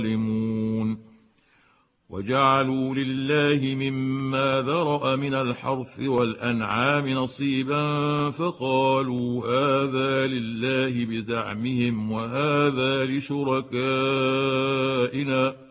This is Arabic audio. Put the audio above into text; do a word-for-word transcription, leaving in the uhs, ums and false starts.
وجعلوا لله مما ذرأ من الحرث والأنعام نصيبا فقالوا هذا لله بزعمهم وهذا لشركائنا